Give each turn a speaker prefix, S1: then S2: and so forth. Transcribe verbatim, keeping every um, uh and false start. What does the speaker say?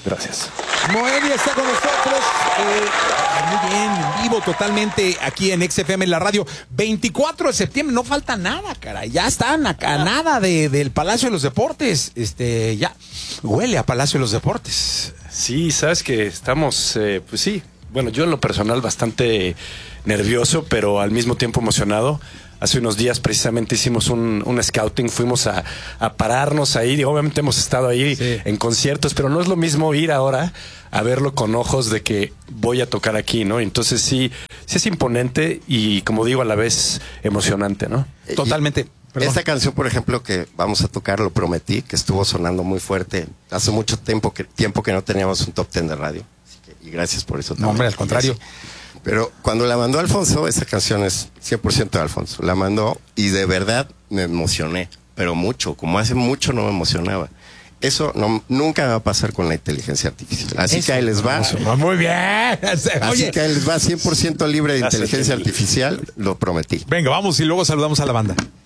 S1: Gracias.
S2: Moenia está con nosotros. Eh, muy bien, en vivo totalmente aquí en X F M en la radio. veinticuatro de septiembre, no falta nada, cara. Ya están acá, ah. nada de, del Palacio de los Deportes. Este, ya huele a Palacio de los Deportes.
S1: Sí, sabes que estamos, eh, pues sí. Bueno, yo en lo personal bastante nervioso, pero al mismo tiempo emocionado. Hace unos días precisamente hicimos un, un scouting, fuimos a, a pararnos ahí, y obviamente hemos estado ahí sí. en conciertos, pero no es lo mismo ir ahora a verlo con ojos de que voy a tocar aquí, ¿no? Entonces sí, sí es imponente y, como digo, a la vez emocionante, ¿no?
S2: Eh, Totalmente.
S3: Perdón. Esta canción, por ejemplo, que vamos a tocar, Lo Prometí, que estuvo sonando muy fuerte. Hace mucho tiempo que, tiempo que no teníamos un top ten de radio. Así que, y gracias por eso también.
S2: No, hombre, al contrario.
S3: Pero cuando la mandó Alfonso, esa canción es cien por ciento de Alfonso. La mandó y de verdad me emocioné, pero mucho, como hace mucho no me emocionaba. Eso no, nunca va a pasar con la inteligencia artificial. Así
S2: Eso,
S3: que ahí les va.
S2: Eso, muy bien.
S3: Así
S2: Oye.
S3: que ahí les va cien por ciento libre de inteligencia artificial, Lo Prometí.
S2: Venga, vamos y luego saludamos a la banda.